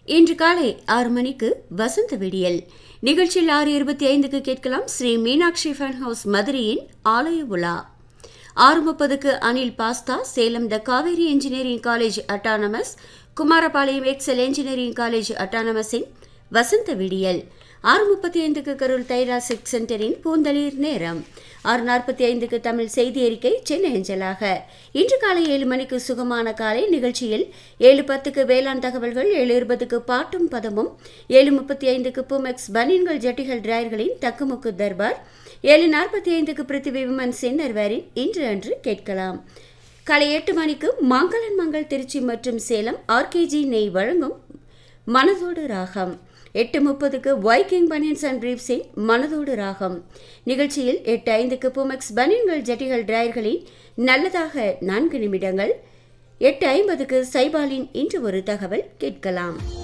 இன்று காலை 6 மணிக்கு வசந்த விடியல் நிகழ்ச்சியில் 6:25க்கு கேட்கலாம் ஸ்ரீ மீனாட்சி ஃபன் ஹவுஸ் மதுரையின் ஆலய உலா. 6:30க்கு அனில் பாஸ்தா சேலம் த Kaveri engineering college autonomous Kumarapalayam XL engineering college அட்டானமஸின் வசந்த விடியல். 6:35க்கு கரூர் தைராசிக் சென்டரின் பூந்தளிர் நேரம். 6:45க்கு தமிழ் செய்தி அறிக்கை சென்னை அஞ்சலாக. இன்று காலை 7 மணிக்கு சுகமான காலை நிகழ்ச்சியில் 7:10க்கு வேளாண் தகவல்கள், 7:20க்கு பாட்டும் பதமும், 7:35க்கு பூமெக்ஸ் பனியன்கள் ஜட்டிகள் டிராயர்களின் தக்குமுக்கு தர்பார், 7:45க்கு பிருத்திவி விமன் சின்னர்வேரின் இன்று அன்று கேட்கலாம். காலை 8 மணிக்கு மங்களன் மங்கள் திருச்சி மற்றும் சேலம் ஆர்கேஜி நெய் வழங்கும் மனதோடு ராகம். 8:30க்கு வைக்கிங் பனியன்ஸ் அண்ட் பிரீப்ஸின் மனதோடு ராகம் நிகழ்ச்சியில் 8:05க்கு பூமெக்ஸ் பனியன்கள் ஜட்டிகள் டிராயர்களின் நல்லதாக 4 நிமிடங்கள், 8:50க்கு சைபாலின் இன்று ஒரு தகவல் கேட்கலாம்.